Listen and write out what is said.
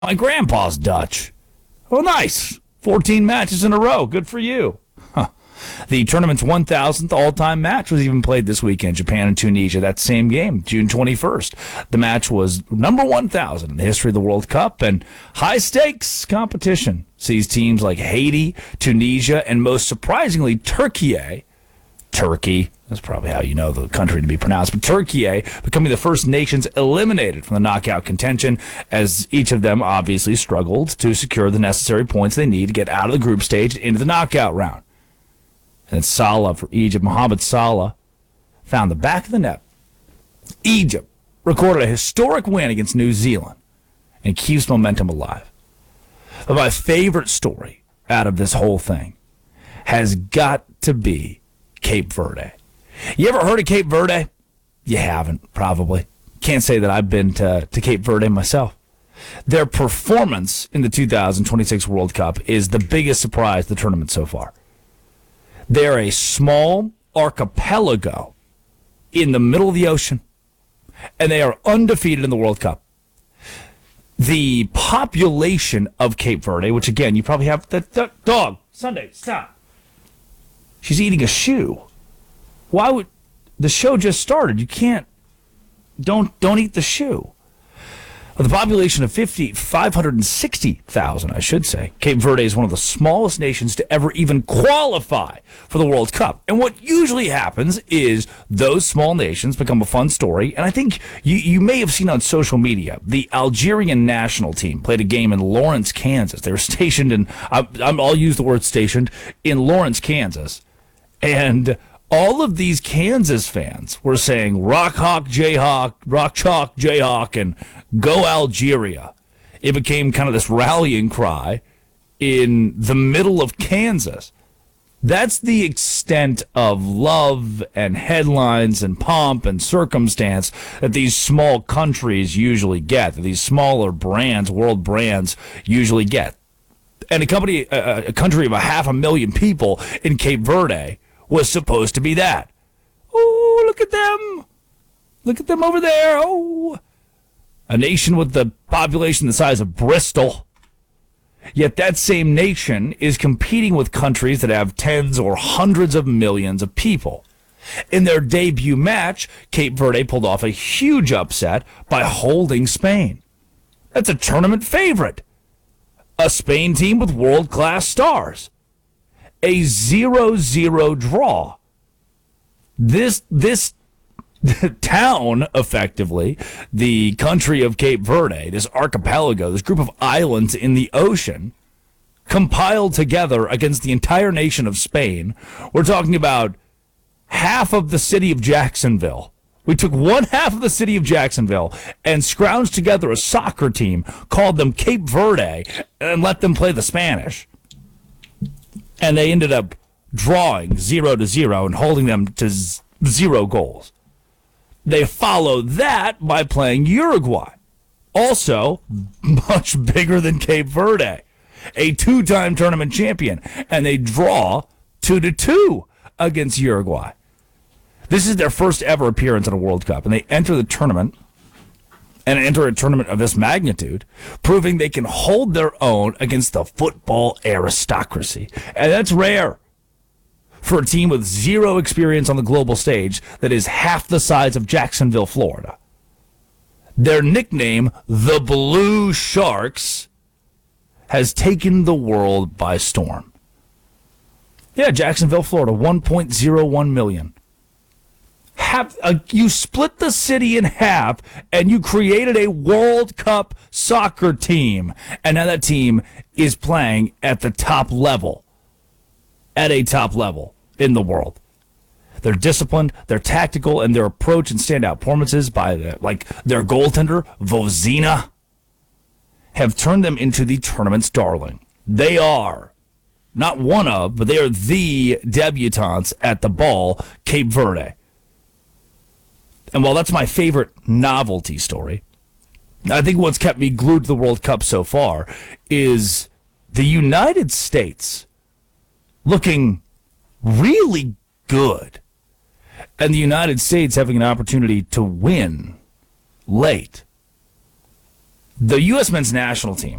My grandpa's Dutch. Oh, nice. 14 matches in a row. Good for you. Huh. The tournament's 1,000th all-time match was even played this weekend, Japan and Tunisia, that same game, June 21st. The match was number 1,000 in the history of the World Cup, and high-stakes competition sees teams like Haiti, Tunisia, and most surprisingly, Turkey, that's probably how you know the country to be pronounced, but Turkey becoming the first nations eliminated from the knockout contention, as each of them obviously struggled to secure the necessary points they need to get out of the group stage into the knockout round. And Salah for Egypt, Mohamed Salah, found the back of the net. Egypt recorded a historic win against New Zealand and keeps momentum alive. But my favorite story out of this whole thing has got to be Cape Verde. You ever heard of Cape Verde? You haven't, probably. Can't say that I've been to Cape Verde myself. Their performance in the 2026 World Cup is the biggest surprise of the tournament so far. They're a small archipelago in the middle of the ocean, and they are undefeated in the World Cup. The population of Cape Verde, which again, you probably have the dog. Sunday, stop. She's eating a shoe. Why would the show just started? You can't. Don't eat the shoe. With a population of 560,000, I should say, Cape Verde is one of the smallest nations to ever even qualify for the World Cup. And what usually happens is those small nations become a fun story. And I think you may have seen on social media, the Algerian national team played a game in Lawrence, Kansas. They were stationed in, I'll use the word stationed, in Lawrence, Kansas. And all of these Kansas fans were saying, Rock Chalk Jayhawk, and go Algeria. It became kind of this rallying cry in the middle of Kansas. That's the extent of love and headlines and pomp and circumstance that these small countries usually get, that these smaller brands, world brands, usually get. And a country of 500,000 people in Cape Verde was supposed to be that. Oh, look at them. Look at them over there. Oh, a nation with the population the size of Bristol. Yet that same nation is competing with countries that have tens or hundreds of millions of people. In their debut match, Cape Verde pulled off a huge upset by holding Spain. That's a tournament favorite. A Spain team with world-class stars. A 0-0 draw. This town, effectively, the country of Cape Verde, this archipelago, this group of islands in the ocean, compiled together against the entire nation of Spain. We're talking about half of the city of Jacksonville. We took one half of the city of Jacksonville and scrounged together a soccer team, called them Cape Verde, and let them play the Spanish. And they ended up drawing 0-0 and holding them to 0 goals. They followed that by playing Uruguay, also much bigger than Cape Verde, a 2-time tournament champion, and they draw 2-2 against Uruguay. This is their first ever appearance in a World Cup, and they enter the tournament and enter a tournament of this magnitude, proving they can hold their own against the football aristocracy. And that's rare for a team with 0 experience on the global stage that is half the size of Jacksonville, Florida. Their nickname, the Blue Sharks, has taken the world by storm. Yeah, Jacksonville, Florida, 1.01 million. You split the city in half, and you created a World Cup soccer team. And now that team is playing at the top level. At a top level in the world. They're disciplined, they're tactical, and their approach and standout performances by their goaltender, Vozina, have turned them into the tournament's darling. They are not one of, but they are the debutantes at the ball, Cape Verde. And while that's my favorite novelty story, I think what's kept me glued to the World Cup so far is the United States looking really good, and the United States having an opportunity to win late. The U.S. men's national team